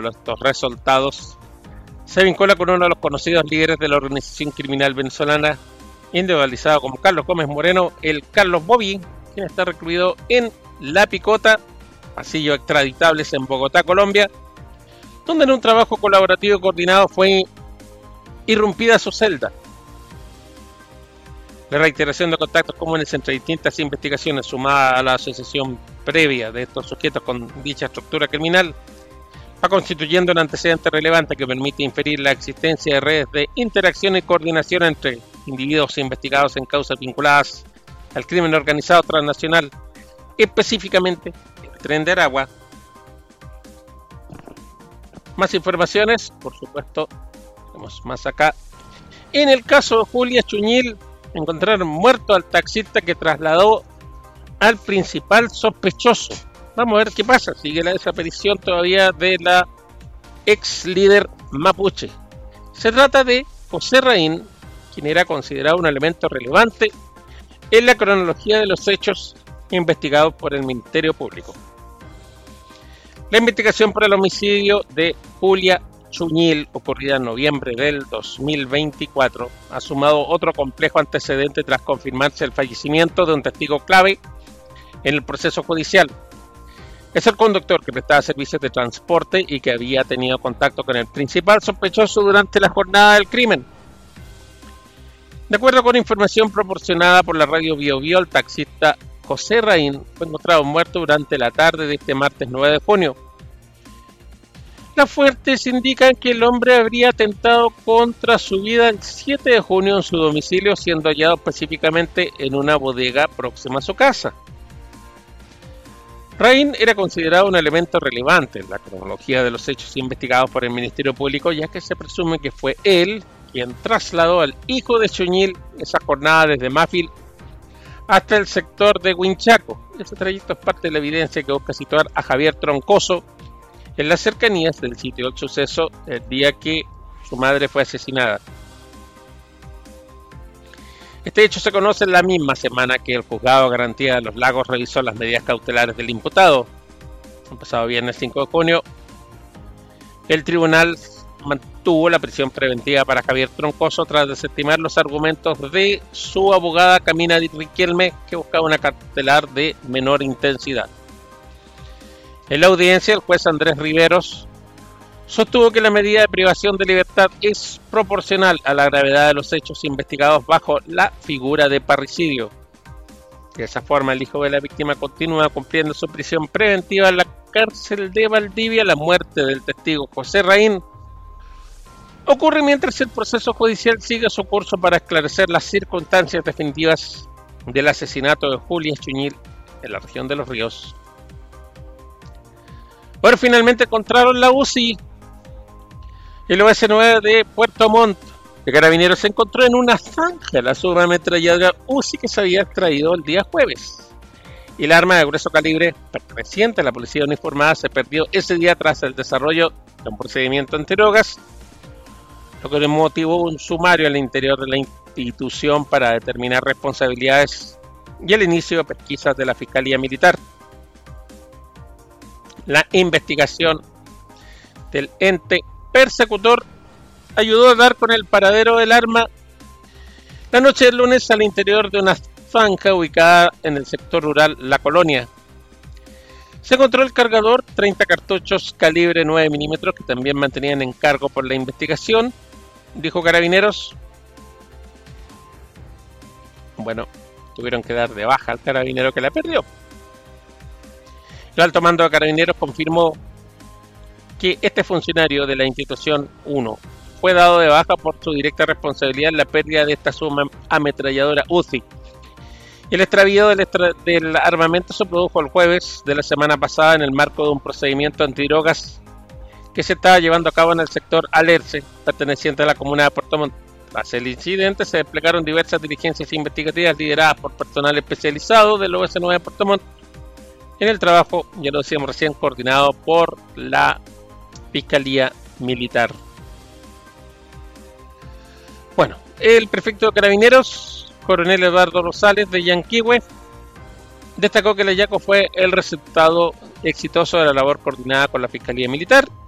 de estos resultados, se vincula con uno de los conocidos líderes de la organización criminal venezolana, individualizado como Carlos Gómez Moreno, el Carlos Bobby, quien está recluido en La Picota, pasillo extraditables en Bogotá, Colombia, donde en un trabajo colaborativo y coordinado fue irrumpida su celda. La reiteración de contactos comunes entre distintas investigaciones, sumada a la asociación previa de estos sujetos con dicha estructura criminal, va constituyendo un antecedente relevante que permite inferir la existencia de redes de interacción y coordinación entre individuos investigados en causas vinculadas al crimen organizado transnacional, específicamente el Tren de Aragua. Más informaciones, por supuesto, tenemos más acá. En el caso de Julia Chuñil, encontraron muerto al taxista que trasladó al principal sospechoso. Vamos a ver qué pasa. Sigue la desaparición todavía de la ex líder mapuche. Se trata de José Raín, quien era considerado un elemento relevante en la cronología de los hechos investigados por el Ministerio Público. La investigación por el homicidio de Julia Chuñil, ocurrida en noviembre del 2024, ha sumado otro complejo antecedente tras confirmarse el fallecimiento de un testigo clave en el proceso judicial. Es el conductor que prestaba servicios de transporte y que había tenido contacto con el principal sospechoso durante la jornada del crimen. De acuerdo con información proporcionada por la radio Bio Bio, el taxista José Raín fue encontrado muerto durante la tarde de este martes 9 de junio. Las fuentes indican que el hombre habría atentado contra su vida el 7 de junio en su domicilio, siendo hallado específicamente en una bodega próxima a su casa. Raín era considerado un elemento relevante en la cronología de los hechos investigados por el Ministerio Público, ya que se presume que fue él quien trasladó al hijo de Chuñil esa jornada desde Mafil hasta el sector de Huinchaco. Ese trayecto es parte de la evidencia que busca situar a Javier Troncoso en las cercanías del sitio del suceso el día que su madre fue asesinada. Este hecho se conoce en la misma semana que el Juzgado de Garantía de los Lagos revisó las medidas cautelares del imputado. El pasado viernes 5 de junio, el tribunal mantuvo la prisión preventiva para Javier Troncoso tras desestimar los argumentos de su abogada Camila Riquelme, que buscaba una cautelar de menor intensidad. En la audiencia, el juez Andrés Riveros sostuvo que la medida de privación de libertad es proporcional a la gravedad de los hechos investigados bajo la figura de parricidio. De esa forma, el hijo de la víctima continúa cumpliendo su prisión preventiva en la cárcel de Valdivia. La muerte del testigo José Raín ocurre mientras el proceso judicial sigue su curso para esclarecer las circunstancias definitivas del asesinato de Julia Chuñil en la región de Los Ríos. Bueno, finalmente encontraron la UCI. El OS-9 de Puerto Montt de Carabineros se encontró en una zanja la subametralladora UCI que se había extraído el día jueves. Y el arma de grueso calibre perteneciente a la policía uniformada se perdió ese día tras el desarrollo de un procedimiento antidrogas, lo que motivó un sumario al interior de la institución para determinar responsabilidades y el inicio de pesquisas de la Fiscalía Militar. La investigación del ente persecutor ayudó a dar con el paradero del arma la noche del lunes al interior de una zanja ubicada en el sector rural La Colonia. Se encontró el cargador, 30 cartuchos calibre 9 milímetros que también mantenían en cargo por la investigación, dijo Carabineros. Bueno, tuvieron que dar de baja al carabinero que la perdió. El alto mando de Carabineros confirmó que este funcionario de la institución 1 fue dado de baja por su directa responsabilidad en la pérdida de esta subametralladora UCI. El extravío del armamento se produjo el jueves de la semana pasada en el marco de un procedimiento antidrogas que se estaba llevando a cabo en el sector Alerce, perteneciente a la comuna de Puerto Montt. Tras el incidente se desplegaron diversas diligencias investigativas lideradas por personal especializado del OS-9 de Puerto Montt, en el trabajo, ya lo decíamos recién, coordinado por la Fiscalía Militar. Bueno, el prefecto de Carabineros, coronel Eduardo Rosales de Yanquihue, destacó que el hallazgo fue el resultado exitoso de la labor coordinada con la Fiscalía Militar